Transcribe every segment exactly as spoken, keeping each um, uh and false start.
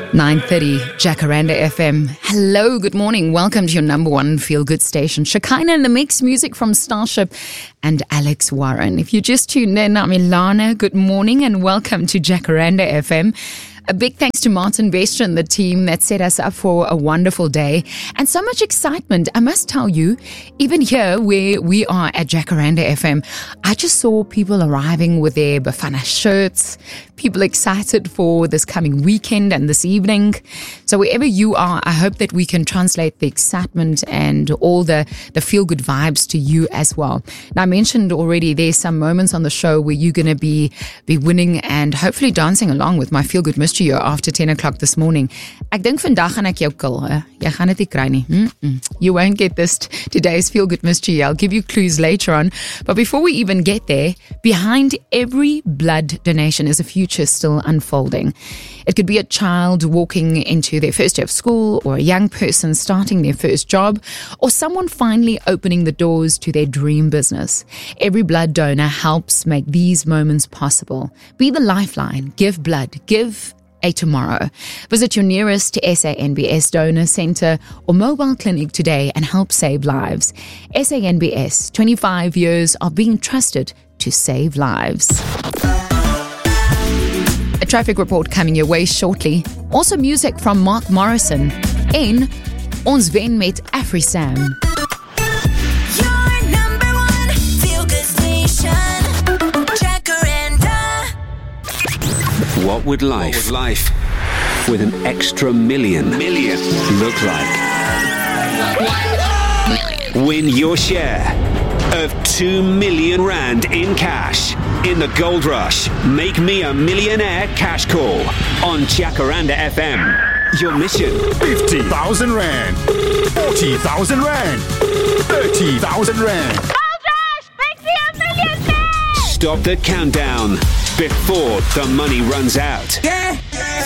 nine thirty, Jacaranda F M. Hello, good morning. Welcome to your number one feel-good station. Shekinah in the mix, music from Starship and Alex Warren. If you just tuned in, I'm Ilana. Good morning and welcome to Jacaranda F M. A big thanks to Martin Vestra and the team that set us up for a wonderful day and so much excitement. I must tell you, even here where we are at Jacaranda F M, I just saw people arriving with their Bafana shirts, people excited for this coming weekend and this evening. So wherever you are, I hope that we can translate the excitement and all the, the feel-good vibes to you as well. Now, I mentioned already there's some moments on the show where you're going to be, be winning and hopefully dancing along with my feel-good mystery after ten o'clock this morning. Ek dink vandag gaan ek jou kill. Hè? Jy gaan dit nie kry nie. Mm-mm. You won't get this t- today's Feel Good Mystery. I'll give you clues later on. But before we even get there, behind every blood donation is a future still unfolding. It could be a child walking into their first day of school, or a young person starting their first job, or someone finally opening the doors to their dream business. Every blood donor helps make these moments possible. Be the lifeline. Give blood. Give a tomorrow. Visit your nearest S A N B S donor center or mobile clinic today and help save lives. S A N B S, twenty-five years of being trusted to save lives. A traffic report coming your way shortly. Also music from Mark Morrison in Ons Wen met AfriSam. What would life, what would life with an extra million, million look like? Win your share of two million rand in cash in the Gold Rush. Make me a millionaire cash call on Jacaranda F M. Your mission: fifty thousand rand, forty thousand rand, thirty thousand rand. Gold Rush, make me a millionaire! Stop the countdown before the money runs out. Yeah.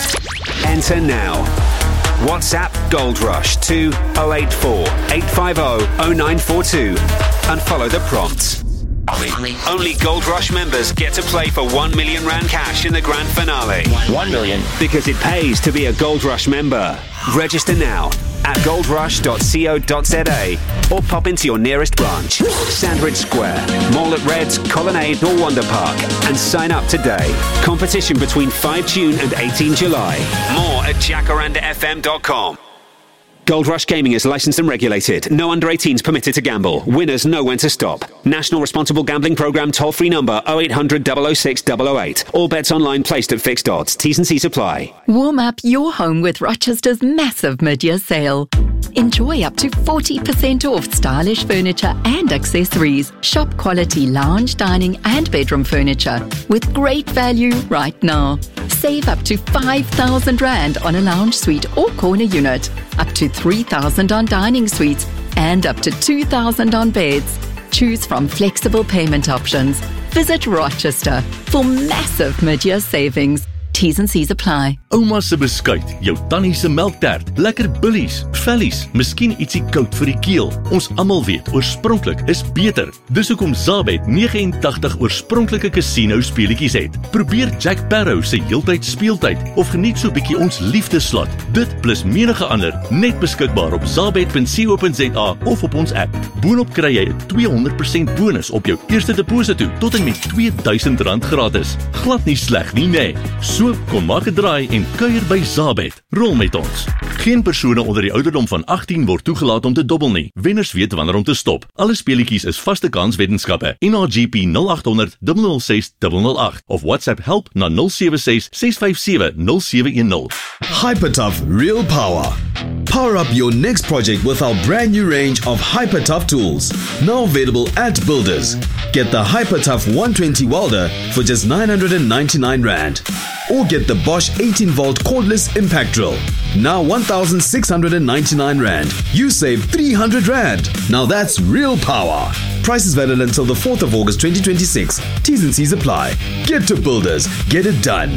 Enter now. WhatsApp Gold Rush to oh eight four, eight five oh, oh nine four two and follow the prompts. Only, only Gold Rush members get to play for one million rand cash in the grand finale. One million. Because it pays to be a Gold Rush member. Register now at goldrush dot co dot za or pop into your nearest branch, Sandridge Square, Mall at Reds, Colonnade or Wonder Park, and sign up today. Competition between five June and eighteen July. More at jacaranda f m dot com. Gold Rush Gaming is licensed and regulated. No under eighteens permitted to gamble. Winners know when to stop. National Responsible Gambling Programme toll-free number oh eight hundred, double oh six, double oh eight. All bets online placed at fixed odds. T's and C's apply. Warm up your home with Rochester's massive mid-year sale. Enjoy up to forty percent off stylish furniture and accessories. Shop quality lounge, dining and bedroom furniture with great value right now. Save up to five thousand rand on a lounge suite or corner unit, up to three thousand on dining suites and up to two thousand on beds. Choose from flexible payment options. Visit Rochester for massive mid-year savings. T's and C's apply. Ouma se beskuit, jou tannie se melktert, lekker billies, vellies, miskien ietsie koud vir die keel. Ons almal weet, oorspronklik is beter. Dis hoekom Zabet negenentagtig oorspronklike casino speletjies het. Probeer Jack Sparrow se heeltyd speeltyd of geniet so bietjie ons liefdeslot. Dit plus menige ander net beskikbaar op zabet punt co punt za of op ons app. Boonop kry jy 'n twee honderd persent bonus op jou eerste deposito tot en met twee duisend rand gratis. Glad nie sleg nie, nee. So kom maak 'n draai en kuier by Zabet. Rol met ons. Geen persone onder die ouderdom van agttien word toegelaat om te dobbel nie. Wenners weet wanneer om te stop. Alle speletjies is vaste kans weddenskappe. N R G P nul agt honderd, nul nul ses, nul nul agt of WhatsApp help na nul sewe ses, ses vyf sewe, nul sewe een nul. Hypertough Real Power. Power up your next project with our brand new range of Hypertough tools. Now available at Builders. Get the Hypertough one twenty welder for just nine hundred ninety-nine rand. Or get the Bosch eighteen volt cordless impact drill. Now one thousand six hundred ninety-nine rand. You save three hundred rand. Now that's real power. Price is valid until the fourth of August twenty twenty-six. T's and C's apply. Get to Builders. Get it done.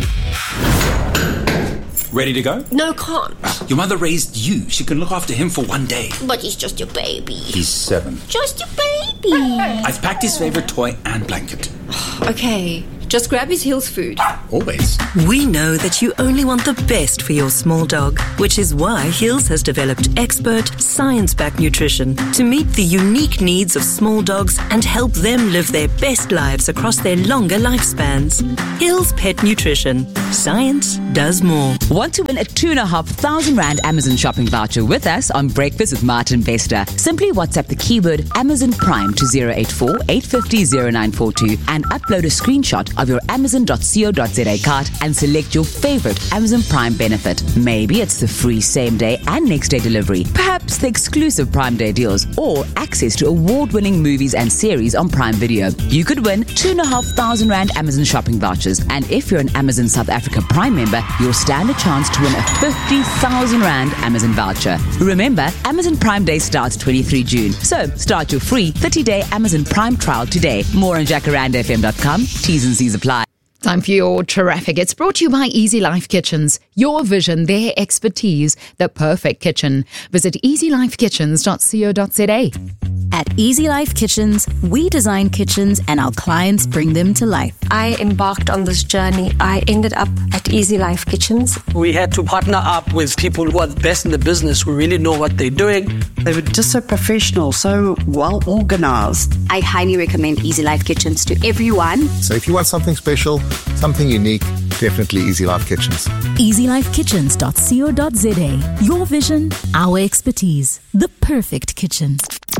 Ready to go? No, can't. Your mother raised you. She can look after him for one day. But he's just your baby. He's seven. Just your baby. I've packed his favorite toy and blanket. Okay, Just grab his Hills food. Always. We know that you only want the best for your small dog, which is why Hills has developed expert, science-backed nutrition to meet the unique needs of small dogs and help them live their best lives across their longer lifespans. Hills Pet Nutrition. Science does more. Want to win a two and a half thousand rand Amazon shopping voucher with us on Breakfast with Martin Vesta? Simply WhatsApp the keyword Amazon Prime to zero eight four, eight five zero, zero nine four two and upload a screenshot of your amazon dot co dot za card and select your favorite Amazon Prime benefit. Maybe it's the free same day and next day delivery, perhaps the exclusive Prime Day deals, or access to award-winning movies and series on Prime Video. You could win two and a half thousand rand Amazon shopping vouchers, and if you're an Amazon South Africa Prime member, you'll stand a chance to win a fifty thousand rand Amazon voucher. Remember, Amazon Prime Day starts twenty-third of June, so start your free thirty-day Amazon Prime trial today. More on jacaranda f m dot com. T's and C's apply. Time for your traffic. It's brought to you by Easy Life Kitchens. Your vision, their expertise, the perfect kitchen. Visit easy life kitchens dot co dot za. At Easy Life Kitchens, we design kitchens and our clients bring them to life. I embarked on this journey. I ended up at Easy Life Kitchens. We had to partner up with people who are the best in the business, who really know what they're doing. They were just so professional, so well organized. I highly recommend Easy Life Kitchens to everyone. So if you want something special, something unique, definitely Easy Life Kitchens. easy life kitchens dot co dot za. Your vision, our expertise. The perfect kitchen.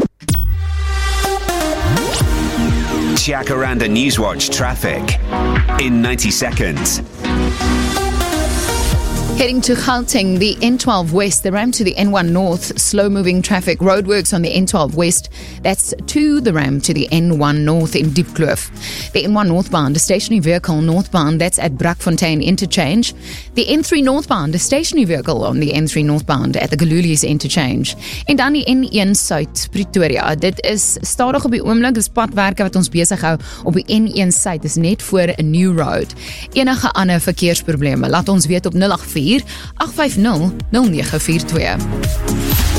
Jacaranda Newswatch traffic in ninety seconds. Heading to Gauteng, the N twelve West, the ramp to the N one North, slow-moving traffic, roadworks on the N twelve West. That's to the ramp to the N one North in Diepkloof. The N one northbound, a stationary vehicle northbound, that's at Brakfontein Interchange. The N three northbound, a stationary vehicle on the N three northbound at the Galulies Interchange. En dan die N one Suid, Pretoria. Dit is stadig op die oomblik, dis padwerke wat ons besig hou op die N one Suid, dis net voor 'n New Road. Enige ander verkeersprobleme, laat ons weet op nul agt vier, agt vyf nul, nul nege vier twee.